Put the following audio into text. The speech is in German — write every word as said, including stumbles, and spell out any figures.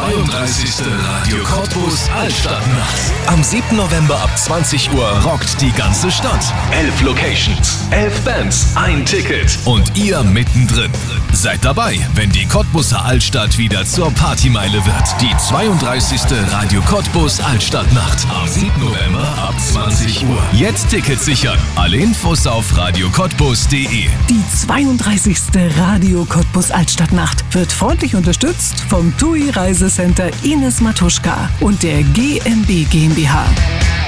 zweiunddreißigste Radio Cottbus Altstadtnacht. Am siebten November ab zwanzig Uhr rockt die ganze Stadt. Elf Locations, elf Bands, ein Ticket und ihr mittendrin. Seid dabei, wenn die Cottbuser Altstadt wieder zur Partymeile wird. Die zweiunddreißigste Radio Cottbus Altstadtnacht am siebten November ab zwanzig Uhr. Jetzt Tickets sichern. Alle Infos auf radio cottbus punkt de. Die zweiunddreißigste Radio Cottbus Altstadtnacht wird freundlich unterstützt vom T U I Reisecenter Ines Matuschka und der G M B GmbH.